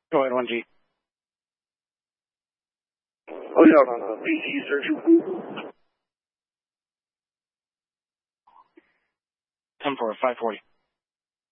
Go ahead, 1G. Oh, yeah, BC search. 10-4, 540.